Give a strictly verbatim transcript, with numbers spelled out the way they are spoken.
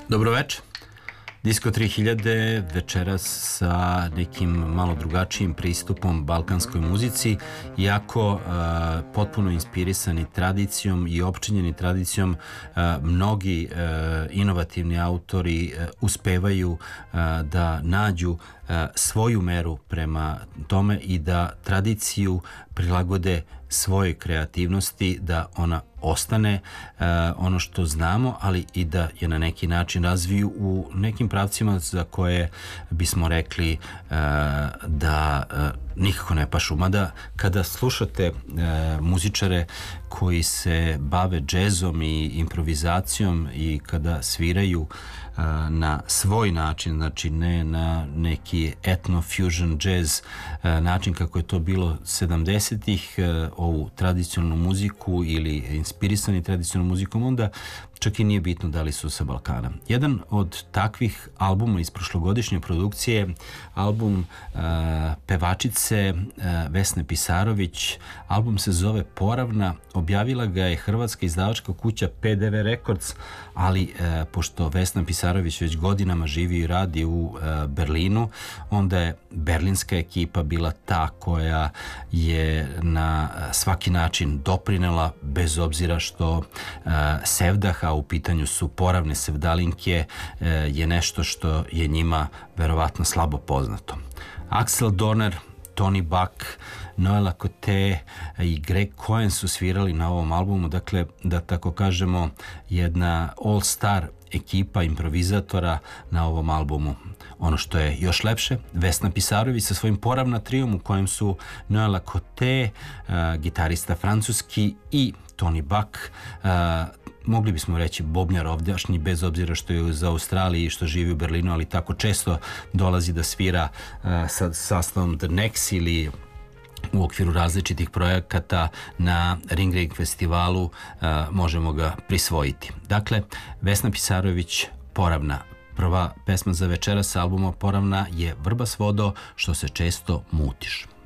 Dobroveče. Disko tri hiljade večeras sa nekim malo drugačijim pristupom balkanskoj muzici, iako uh, potpuno inspirisani tradicijom i opčinjeni tradicijom, uh, mnogi uh, inovativni autori uh, uspevaju uh, da nađu uh, svoju meru prema tome i da tradiciju prilagode svojoj kreativnosti, da ona ostane uh, ono što znamo, ali i da je na neki način razviju u nekim pravcima za koje bismo rekli uh, da uh, nikako ne pašu. Mada kada slušate uh, muzičare koji se bave džezom i improvizacijom i kada sviraju uh, na svoj način, znači ne na neki etno-fusion jazz uh, način kako je to bilo sedamdesetih, uh, ovu tradicionalnu muziku ili inspirisani tradicionalnom muzikom, onda čak i nije bitno da li su sa Balkana. Jedan od takvih albuma iz prošlogodišnje produkcije je album uh, pevačice uh, Vesne Pisarović. Album se zove Poravna. Objavila ga je hrvatska izdavačka kuća P D V Records, ali uh, pošto Vesna Pisarović već godinama živi i radi u uh, Berlinu, onda je berlinska ekipa bila ta koja je na svaki način doprinela, bez obzira što uh, Sevdah, a u pitanju su poravne sevdalinke, uh, je nešto što je njima verovatno slabo poznato. Axel Donner, Tony Buck, Noel Cote i Greg Cohen su svirali na ovom albumu, dakle, da tako kažemo, jedna all-star ekipa improvizatora na ovom albumu. Ono što je još lepše, Vesna Pisarović sa svojim Poravna trijom u kojem su Noel Cote, uh, gitarista francuski, i Tony Buck, uh, mogli bismo reći bobnjar ovdjašnji, bez obzira što je iz Australije i što živi u Berlinu, ali tako često dolazi da svira uh, sa sastavom The Nex ili u okviru različitih projekata na Ringling festivalu, uh, možemo ga prisvojiti. Dakle, Vesna Pisarović, Poravna. Prva pesma za večeras sa albuma Poravna je Vrba s vodo, što se često mutiš.